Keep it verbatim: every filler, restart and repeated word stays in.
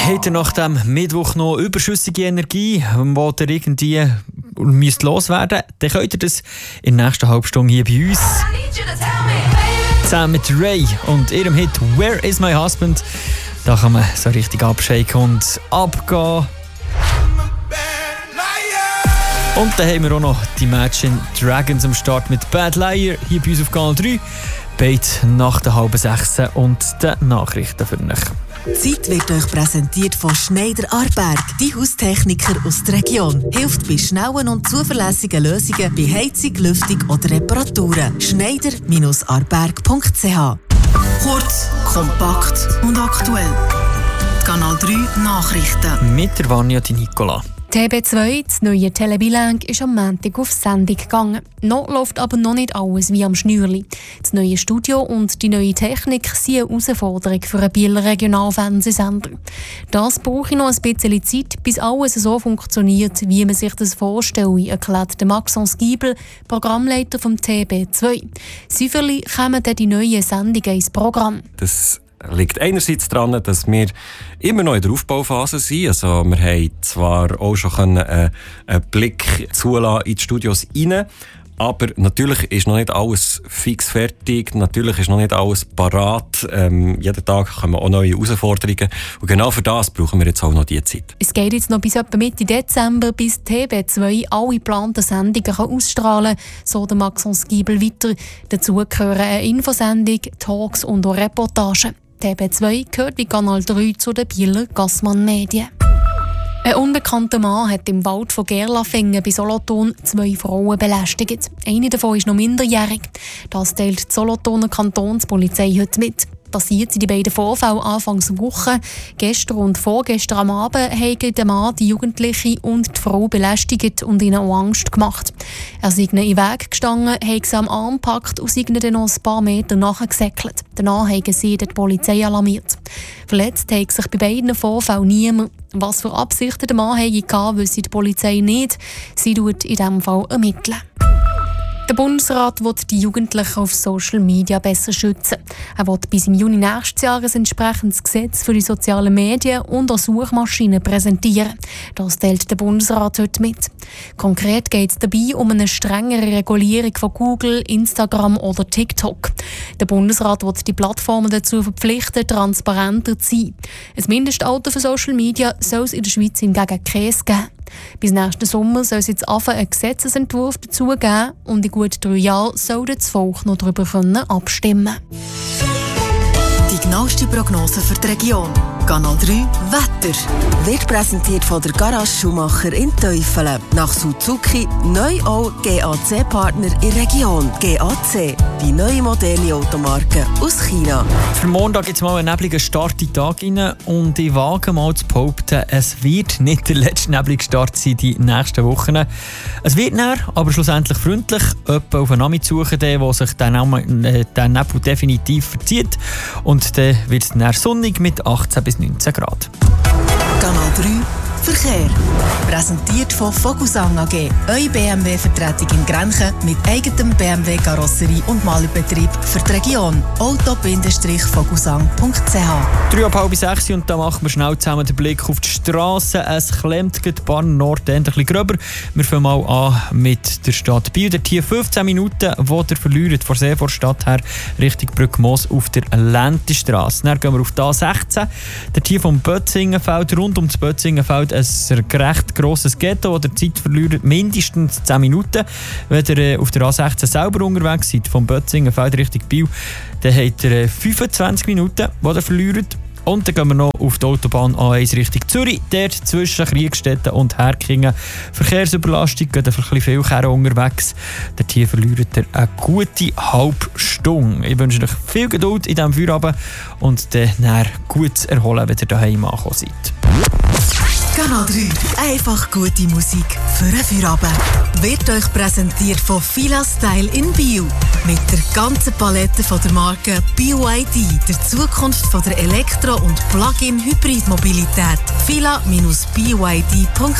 Habt ihr nach dem Mittwoch noch überschüssige Energie, die ihr irgendwie müsst loswerden müsst, dann könnt ihr das in der nächsten halben Stunde hier bei uns. Zusammen mit Ray und ihrem Hit «Where is my husband?» Da kann man so richtig abschaken und abgehen. Und dann haben wir auch noch die Imagine Dragons am Start mit «Bad Liar» hier bei uns auf Kanal drei. Beide nach der halben sechs und den Nachrichten für euch. Die Zeit wird euch präsentiert von Schneider Aarberg, die Haustechniker aus der Region. Hilft bei schnellen und zuverlässigen Lösungen bei Heizung, Lüftung oder Reparaturen. schneider Aarberg punkt c h. Kurz, kompakt und aktuell. Die Kanal drei Nachrichten. Mit der Vanja Di Nicola. T B zwei, das neue Telebilang, ist am Montag auf Sendung gegangen. Noch läuft aber noch nicht alles wie am Schnürli. Das neue Studio und die neue Technik sind eine Herausforderung für einen Bieler Regionalfernsehsender. Das brauche ich noch ein bisschen Zeit, bis alles so funktioniert, wie man sich das vorstellt, erklärt Maxence Giebel, Programmleiter vom T B zwei. Sicherlich kommen dann die neuen Sendungen ins Programm. Das liegt einerseits daran, dass wir immer noch in der Aufbauphase sind. Also wir haben zwar auch schon können, äh, einen Blick zulassen in die Studios rein, aber natürlich ist noch nicht alles fix fertig, natürlich ist noch nicht alles parat. Ähm, jeden Tag kommen auch neue Herausforderungen und genau für das brauchen wir jetzt auch noch diese Zeit. Es geht jetzt noch bis etwa Mitte Dezember, bis T B zwei alle geplanten Sendungen kann ausstrahlen kann, so der Maxence Giebel weiter. Dazu gehören eine Infosendung, Talks und auch Reportagen. T B zwei gehört wie Kanal drei zu den Bieler Gassmann Medien. Ein unbekannter Mann hat im Wald von Gerlafingen bei Solothurn zwei Frauen belästigt. Eine davon ist noch minderjährig. Das teilt die Solothurner Kantonspolizei heute mit. Passiert sind die beiden Vorfälle Anfangs Woche. Gestern und vorgestern am Abend haben der Mann die Jugendliche und die Frau belästigt und ihnen auch Angst gemacht. Er sei ihnen in den Weg gestanden, hat sie am Arm gepackt und sei ihnen noch ein paar Meter nachgesäckelt. Danach haben sie die Polizei alarmiert. Verletzt hat sich bei beiden Vorfällen niemand. Was für Absichten der Mann hatte, wisse die Polizei nicht. Sie tut in diesem Fall ermitteln. Der Bundesrat will die Jugendlichen auf Social Media besser schützen. Er will bis im Juni nächstes Jahr ein entsprechendes Gesetz für die sozialen Medien und auch Suchmaschinen präsentieren. Das teilt der Bundesrat heute mit. Konkret geht es dabei um eine strengere Regulierung von Google, Instagram oder TikTok. Der Bundesrat will die Plattformen dazu verpflichten, transparenter zu sein. Ein Mindestalter für Social Media soll es in der Schweiz hingegen keins geben. Bis nächsten Sommer soll es jetzt AFA einen Gesetzesentwurf dazu geben und in gut drei Jahren soll das Volk noch darüber abstimmen können. Die genaueste Prognose für die Region. Kanal drei Wetter. Wird präsentiert von der Garage Schumacher in Teufelen. Nach Suzuki neu auch G A C-Partner in der Region. G A C, die neue moderne Automarke aus China. Für Montag gibt es mal einen nebligen Start in den Tag rein und ich wage mal zu behaupten, es wird nicht der letzte neblige Start sein die nächsten Wochen. Es wird näher, aber schlussendlich freundlich. Jemand auf einen Nami zu suchen, der sich der Nebel definitiv verzieht. Und dann wird es näher sonnig mit achtzehn bis neunzehn Grad. Kanal drei Verkehr. Präsentiert von Vogelsang A G. Eure B M W-Vertretung in Grenchen mit eigenem B M W-Karosserie und Malerbetrieb für die Region. auto Vogelsang punkt c h. Drei ab halb sechs und da machen wir schnell zusammen den Blick auf die Straße. Es klemmt die Bahn Nord ein bisschen gröber. Wir fangen mal an mit der Stadt Biel. Dort hier fünfzehn Minuten, wo ihr verliert von Seevorstadt her Richtung Brückmoos auf der Lentestrasse. Dann gehen wir auf die A sechzehn. Dort hier vom Bötzingenfeld rund um das Bötzingenfeld ein recht grosses Ghetto, wo ihr Zeit verliert mindestens zehn Minuten. Wenn ihr auf der A sechzehn selber unterwegs seid, vom Bötzingenfeld Richtung Biel, dann habt ihr fünfundzwanzig Minuten, die ihr verliert. Und dann gehen wir noch auf die Autobahn A eins Richtung Zürich. Dort zwischen Kriegstetten und Herkingen. Verkehrsüberlastung, geht ein bisschen viel Kerren unterwegs. Dort hier verliert ihr eine gute halbe Stunde. Ich wünsche euch viel Geduld in diesem Feierabend und dann gut zu erholen, wenn ihr daheim angekommen seid. Kanal drei. Einfach gute Musik für einen Feierabend. Wird euch präsentiert von Fila Style in Biel. Mit der ganzen Palette von der Marke B Y D. Der Zukunft von der Elektro- und Plug-in-Hybrid-Mobilität. fila Bindestrich b y d punkt